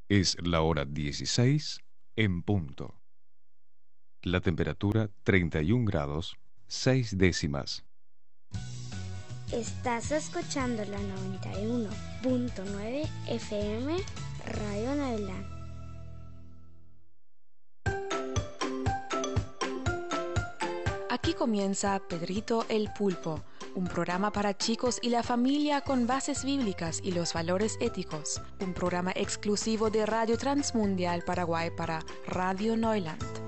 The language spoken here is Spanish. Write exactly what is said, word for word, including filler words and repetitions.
Es la hora dieciséis en punto. La temperatura treinta y un grados, seis décimas. Estás escuchando la noventa y uno punto nueve F M Radio Neuland. Aquí comienza Pedrito el Pulpo, un programa para chicos y la familia con bases bíblicas y los valores éticos. Un programa exclusivo de Radio Transmundial Paraguay para Radio Neuland.